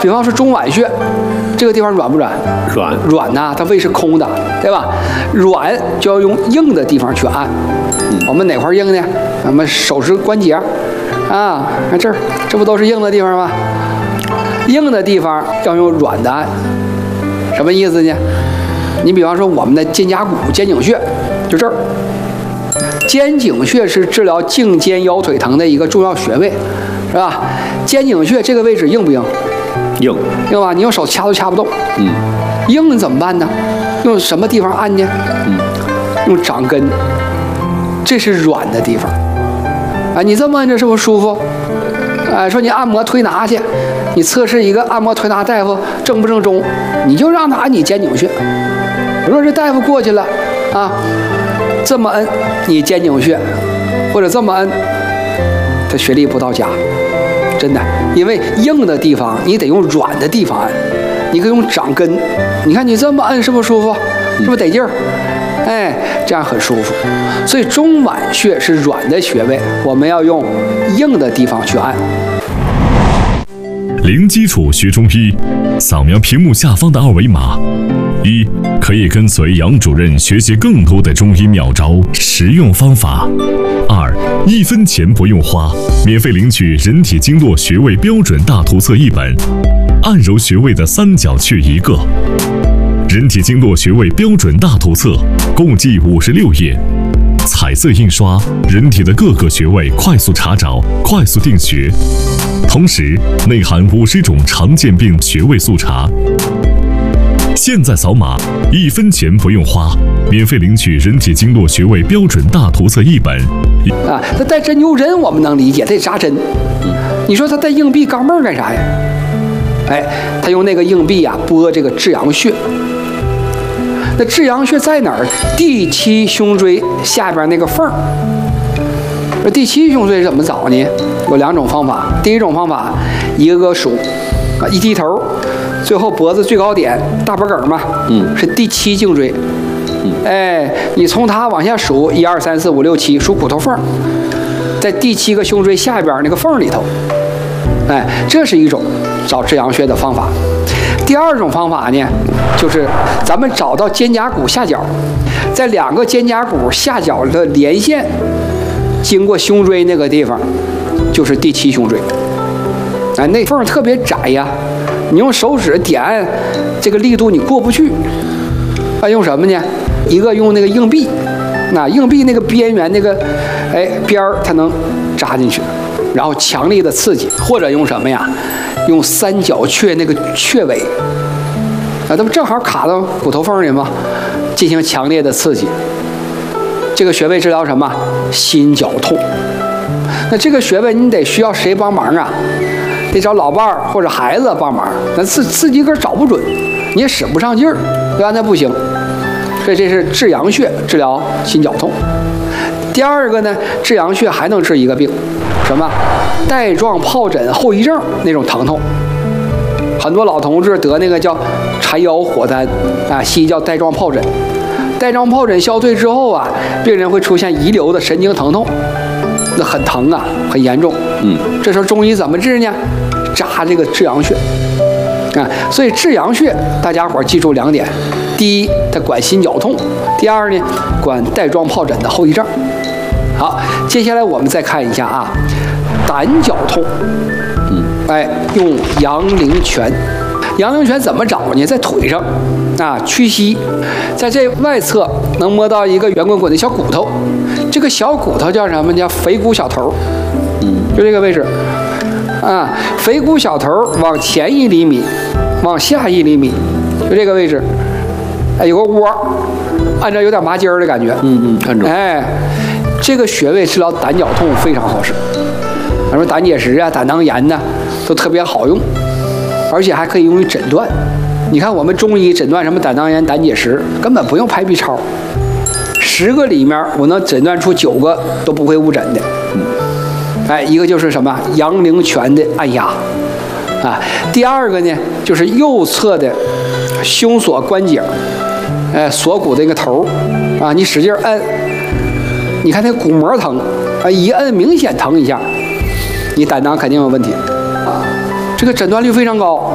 比方说中脘穴，这个地方软不软？软呐，它胃是空的，对吧？软就要用硬的地方去按。我们哪块硬呢？我们手指关节啊，看这儿，这不都是硬的地方吗？硬的地方要用软的按，什么意思呢？你比方说我们的肩胛骨、肩颈穴，就这儿。肩颈穴是治疗颈肩腰腿疼的一个重要穴位，是吧？肩颈穴这个位置硬不硬？硬吧？你用手掐都掐不动。硬怎么办呢？用什么地方按呢？用掌根，这是软的地方。啊，你这么按着是不是舒服？说你按摩推拿去，你测试一个按摩推拿大夫正不正宗，你就让他按你肩颈穴。如果这大夫过去了啊，这么摁你肩颈穴，或者这么摁，他穴力不到家，真的。因为硬的地方你得用软的地方按，你可以用掌根。你看你这么摁是不是舒服？是不是得劲儿？哎，这样很舒服。所以中脘穴是软的穴位，我们要用硬的地方去按。 零基础学中医，扫描屏幕下方的二维码。一，可以跟随杨主任学习更多的中医妙招、实用方法。二，1分钱不用花，免费领取人体经络穴位标准大图册1本，按揉穴位的三角穴1个。人体经络穴位标准大图册共计56页，彩色印刷，人体的各个穴位快速查找、快速定穴，同时内含50种常见病穴位速查。现在扫码，1分钱不用花，免费领取人体经络穴位标准大图册1本。 啊，他带针灸针我们能理解，得扎针。你说他带硬币钢镚干啥呀？哎，他用那个硬币啊拨这个至阳穴。那至阳穴在哪儿？第7胸椎下边那个缝儿。这第7胸椎怎么找呢？有2种方法。第一种方法，一个个数，啊，一低头，最后脖子最高点大脖梗嘛，是第7颈椎。哎，你从它往下数，1、2、3、4、5、6、7，数骨头缝，在第7个胸椎下边那个缝里头。哎，这是一种找至阳穴的方法。第二种方法呢，就是咱们找到肩胛骨下角，在2个肩胛骨下角的连线，经过胸椎那个地方，就是第7胸椎。哎，那缝特别窄呀，你用手指点按，这个力度你过不去。啊，用什么呢？一个用那个硬币，那硬币那个边缘那个，边儿它能扎进去，然后强力的刺激，或者用什么呀？用三角穴那个穴位，啊，它不正好卡到骨头缝里吗？进行强烈的刺激。这个穴位治疗什么？心绞痛。那这个穴位你得需要谁帮忙啊？得找老伴儿或者孩子帮忙。那自己个儿找不准，你也使不上劲儿，对吧？那不行。所以这是至阳穴治疗心绞痛。第二个呢，至阳穴还能治一个病，什么？带状疱疹后遗症那种疼痛。很多老同志得那个叫缠腰火丹啊，西医叫带状疱疹。带状疱疹消退之后啊，病人会出现遗留的神经疼痛，那很疼啊，很严重。这时候中医怎么治呢？扎这个至阳穴啊。所以至阳穴大家伙记住2点：第一，它管心绞痛；第二呢，管带状疱疹的后遗症。好，接下来我们再看一下啊，胆绞痛。用阳陵泉。阳陵泉怎么找呢？在腿上啊，屈膝，在这外侧能摸到一个圆滚滚的小骨头，这个小骨头叫什么？叫腓骨小头。就这个位置啊，腓骨小头往前1厘米，往下1厘米，就这个位置。哎，有个窝，按照有点麻筋儿的感觉。 看着。 哎，这个穴位治疗胆绞痛非常好使，什么胆结石啊、胆囊炎呐，都特别好用，而且还可以用于诊断。你看我们中医诊断什么胆囊炎、胆结石，根本不用拍 B 超，10个里面我能诊断出9个都不会误诊的。一个就是什么阳陵泉的按压啊，第二个呢就是右侧的胸锁关节，锁骨的那个头啊，你使劲摁，你看那骨膜疼啊，一摁明显疼一下，你胆囊肯定有问题，这个诊断率非常高。